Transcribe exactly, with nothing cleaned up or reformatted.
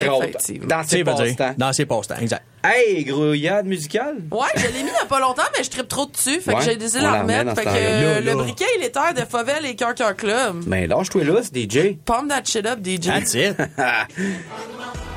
Effectivement. Dans ses Tu veux dire, passe-temps. Dans ses passe-temps, exact. Hey, grouillade musicale. Ouais, je l'ai mis il y a pas longtemps, mais je trippe trop dessus. Fait Ouais, que j'ai décidé de on la la remet remettre. dans Fait ce que temps-là. euh, Là, le là. briquet et l'éther de Favel et Cœur Cœur Club. Ben, lâche-toi là, c'est D J. Pump that shit up, D J. That's it.